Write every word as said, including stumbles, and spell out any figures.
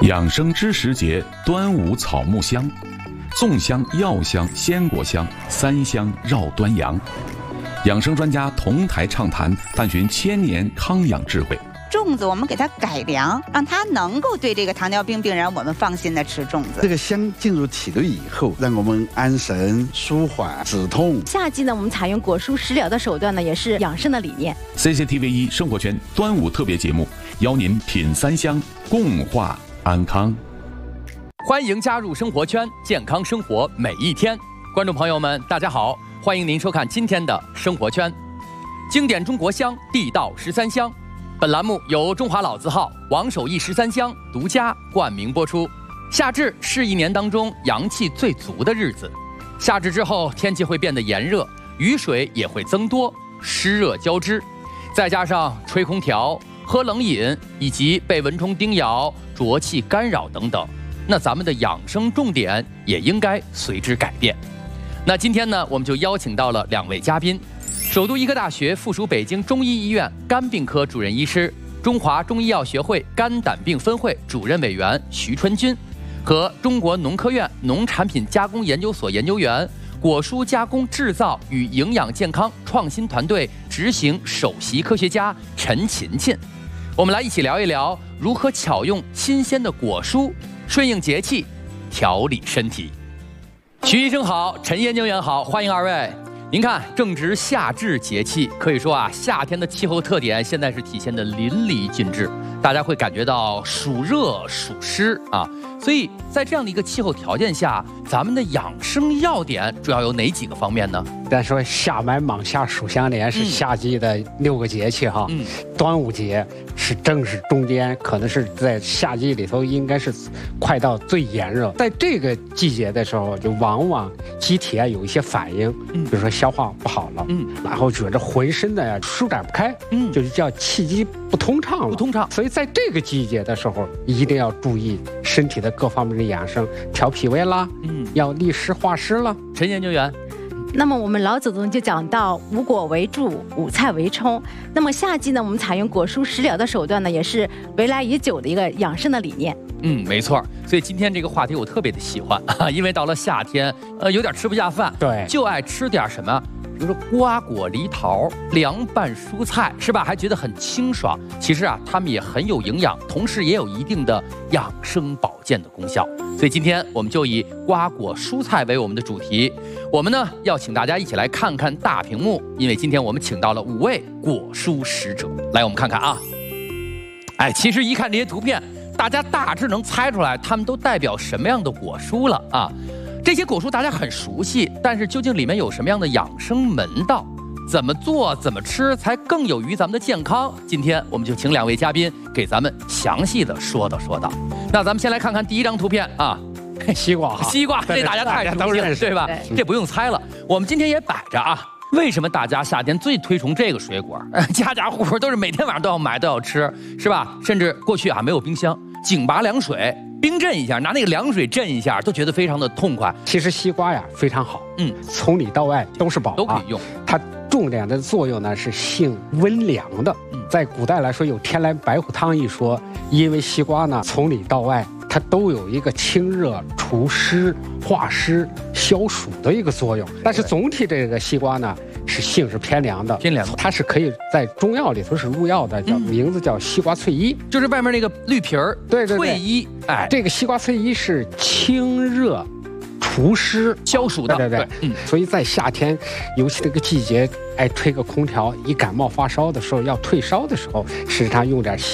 养生知识节，端午草木香，粽香、药香、鲜果香，三香绕端阳。养生专家同台畅谈，探寻千年康养智慧。 粽子我们给它改良，让它能够对这个糖尿病病人，我们放心的吃粽子。 这个香进入体内以后，让我们安神、舒缓、止痛。 夏季呢，我们采用果蔬食疗的手段呢，也是养生的理念。 C C T V 一生活圈端午特别节目，邀您品三香，共话安康。 欢迎加入生活圈，健康生活每一天。观众朋友们，大家好，欢迎您收看今天的生活圈。经典中国香，地道十三香。本栏目由中华老字号王守义十三香独家冠名播出。夏至是一年当中阳气最足的日子，夏至之后天气会变得炎热，雨水也会增多，湿热交织，再加上吹空调、喝冷饮以及被蚊虫叮咬、浊气干扰等等，那咱们的养生重点也应该随之改变。那今天呢，我们就邀请到了两位嘉宾。首都医科大学附属北京中医医院肝病科主任医师、中华中医药学会肝胆病分会主任委员徐春军，和中国农科院农产品加工研究所研究员、果蔬加工制造与营养健康创新团队执行首席科学家陈勤勤。我们来一起聊一聊如何巧用新鲜的果蔬，顺应节气，调理身体。徐医生好，陈研究员好，欢迎二位。您看，正值夏至节气，可以说啊，夏天的气候特点现在是体现的淋漓尽致，大家会感觉到暑热暑湿啊。所以在这样的一个气候条件下，咱们的养生要点主要有哪几个方面呢？ 咱说夏买芒夏暑相连是夏季的六个节气哈，嗯、端午节是正是中间，可能是在夏季里头应该是快到最炎热，在这个季节的时候，就往往机体啊有一些反应，嗯、比如说消化不好了，嗯，然后觉着浑身的呀舒展不开，嗯，就是叫气机不通畅了， 不通畅。 所以在这个季节的时候，一定要注意身体的各方面的养生，调脾胃啦，嗯，要利湿化湿了。 陈研究员。 那么我们老祖宗就讲到五果为助，五菜为充。那么夏季呢，我们采用果蔬食疗的手段呢，也是为来已久的一个养生的理念。 嗯，没错。所以今天这个话题我特别的喜欢，因为到了夏天，呃，有点吃不下饭， 对， 就爱吃点什么，比如说瓜果梨桃、凉拌蔬菜，是吧？还觉得很清爽。其实啊，它们也很有营养，同时也有一定的养生保健的功效。所以今天我们就以瓜果蔬菜为我们的主题，我们呢要请大家一起来看看大屏幕，因为今天我们请到了五位果蔬使者，来我们看看啊。哎，其实一看这些图片，大家大致能猜出来，它们都代表什么样的果蔬了啊？这些果蔬大家很熟悉，但是究竟里面有什么样的养生门道？怎么做、怎么吃才更有于咱们的健康？今天我们就请两位嘉宾给咱们详细的说道说道。那咱们先来看看第一张图片啊， 西瓜， 西瓜，这大家太熟悉了，对吧？这不用猜了，我们今天也摆着啊。为什么大家夏天最推崇这个水果？家家户户都是每天晚上都要买，都要吃，是吧？甚至过去啊没有冰箱，井拔凉水。冰镇一下，拿那个凉水镇一下，都觉得非常的痛快。 其实西瓜呀非常好，嗯，从里到外都是宝、啊， 都可以用。 它重点的作用呢是性温凉的。嗯、在古代来说有天来白虎汤一说，因为西瓜呢从里到外它都有一个清热除湿、化湿、消暑的一个作用。但是总体这个西瓜呢是性是偏凉的， 偏凉的， 它是可以在中药里头是入药的，叫、嗯、名字叫西瓜翠衣， 就是外面那个绿皮儿， 对对对， 翠衣。哎， 这个西瓜翠衣是清热除湿消暑的， 对对对，嗯，所以在夏天，尤其这个季节，哎，吹个空调，一感冒发烧的时候，要退烧的时候，实际上用点西